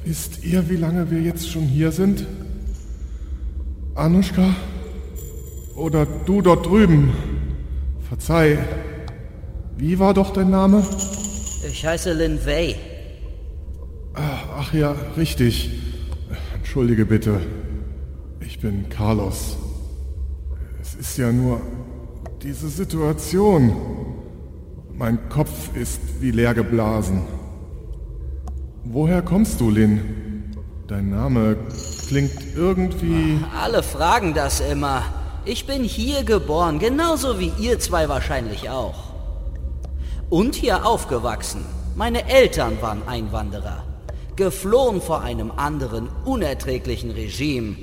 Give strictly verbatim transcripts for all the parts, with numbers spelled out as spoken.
Wisst ihr, wie lange wir jetzt schon hier sind? Anushka? Oder du dort drüben? Verzeih. Wie war doch dein Name? Ich heiße Lin Wei. Ach ja, richtig. Entschuldige bitte. Ich bin Carlos. Es ist ja nur diese Situation. Mein Kopf ist wie leer geblasen. Woher kommst du, Lin? Dein Name klingt irgendwie... Alle fragen das immer. Ich bin hier geboren, genauso wie ihr zwei wahrscheinlich auch. Und hier aufgewachsen. Meine Eltern waren Einwanderer. Geflohen vor einem anderen, unerträglichen Regime.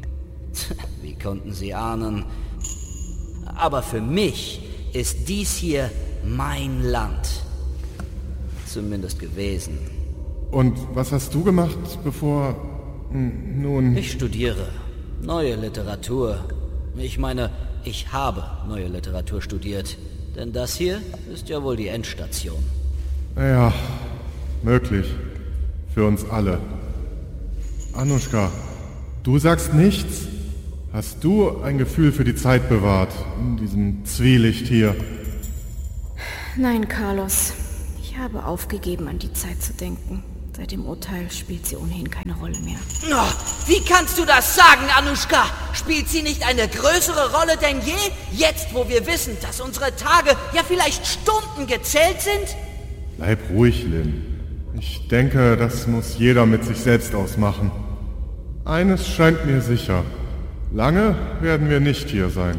Wie konnten sie ahnen? Aber für mich ist dies hier mein Land. Zumindest gewesen. Und was hast du gemacht, bevor... nun... Ich studiere neue Literatur. Ich meine, ich habe neue Literatur studiert. Denn das hier ist ja wohl die Endstation. Naja, möglich. Für uns alle. Anushka, du sagst nichts. Hast du ein Gefühl für die Zeit bewahrt, in diesem Zwielicht hier? Nein, Carlos. Ich habe aufgegeben, an die Zeit zu denken. Seit dem Urteil spielt sie ohnehin keine Rolle mehr. Oh, wie kannst du das sagen, Anushka? Spielt sie nicht eine größere Rolle denn je? Jetzt, wo wir wissen, dass unsere Tage, ja vielleicht Stunden gezählt sind? Bleib ruhig, Lin. Ich denke, das muss jeder mit sich selbst ausmachen. Eines scheint mir sicher. Lange werden wir nicht hier sein.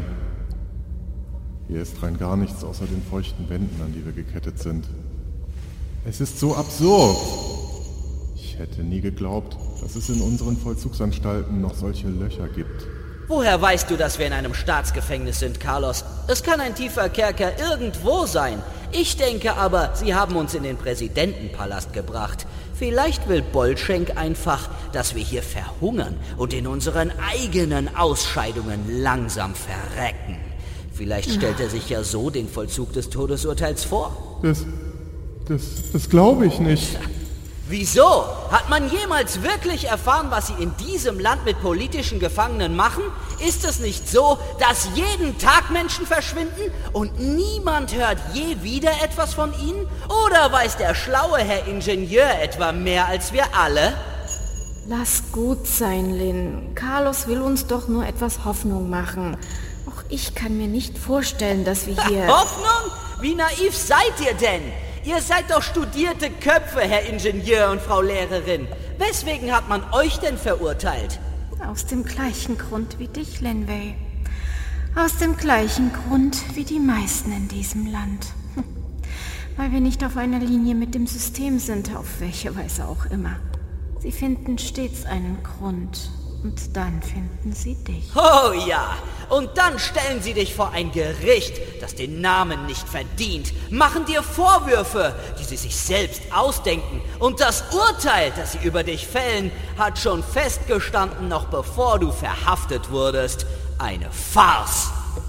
Hier ist rein gar nichts außer den feuchten Wänden, an die wir gekettet sind. Es ist so absurd. Ich hätte nie geglaubt, dass es in unseren Vollzugsanstalten noch solche Löcher gibt. Woher weißt du, dass wir in einem Staatsgefängnis sind, Carlos? Es kann ein tiefer Kerker irgendwo sein. Ich denke aber, sie haben uns in den Präsidentenpalast gebracht. Vielleicht will Bolschenk einfach, dass wir hier verhungern und in unseren eigenen Ausscheidungen langsam verrecken. Vielleicht stellt er sich ja so den Vollzug des Todesurteils vor. Das, das, das glaube ich nicht. Wieso? Hat man jemals wirklich erfahren, was sie in diesem Land mit politischen Gefangenen machen? Ist es nicht so, dass jeden Tag Menschen verschwinden und niemand hört je wieder etwas von ihnen? Oder weiß der schlaue Herr Ingenieur etwa mehr als wir alle? Lass gut sein, Lin. Carlos will uns doch nur etwas Hoffnung machen. Auch ich kann mir nicht vorstellen, dass wir hier... Hoffnung? Wie naiv seid ihr denn? Ihr seid doch studierte Köpfe, Herr Ingenieur und Frau Lehrerin. Weswegen hat man euch denn verurteilt? Aus dem gleichen Grund wie dich, Lin Wei. Aus dem gleichen Grund wie die meisten in diesem Land. Hm. Weil wir nicht auf einer Linie mit dem System sind, auf welche Weise auch immer. Sie finden stets einen Grund. Und dann finden sie dich. Oh ja, und dann stellen sie dich vor ein Gericht, das den Namen nicht verdient, machen dir Vorwürfe, die sie sich selbst ausdenken. Und das Urteil, das sie über dich fällen, hat schon festgestanden, noch bevor du verhaftet wurdest. Eine Farce.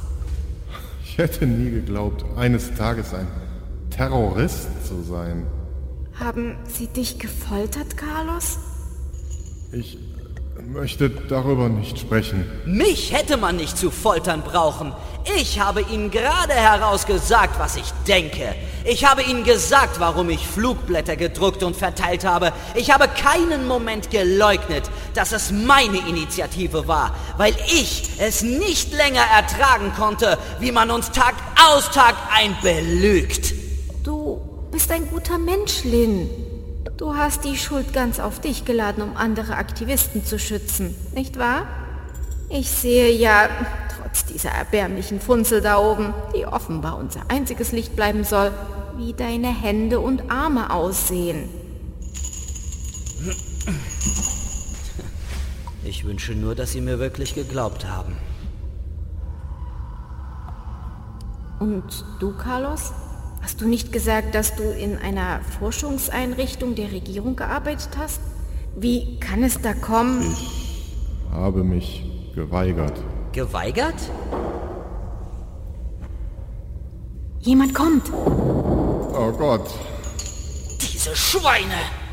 Ich hätte nie geglaubt, eines Tages ein Terrorist zu sein. Haben sie dich gefoltert, Carlos? Ich... möchte darüber nicht sprechen. Mich hätte man nicht zu foltern brauchen. Ich habe Ihnen gerade heraus gesagt, was ich denke. Ich habe Ihnen gesagt, warum ich Flugblätter gedruckt und verteilt habe. Ich habe keinen Moment geleugnet, dass es meine Initiative war, weil ich es nicht länger ertragen konnte, wie man uns Tag aus Tag ein belügt. Du bist ein guter Mensch, Lin. Du hast die Schuld ganz auf dich geladen, um andere Aktivisten zu schützen, nicht wahr? Ich sehe ja, trotz dieser erbärmlichen Funzel da oben, die offenbar unser einziges Licht bleiben soll, wie deine Hände und Arme aussehen. Ich wünsche nur, dass Sie mir wirklich geglaubt haben. Und du, Carlos? Hast du nicht gesagt, dass du in einer Forschungseinrichtung der Regierung gearbeitet hast? Wie kann es da kommen? Ich habe mich geweigert. Geweigert? Jemand kommt. Oh Gott. Diese Schweine!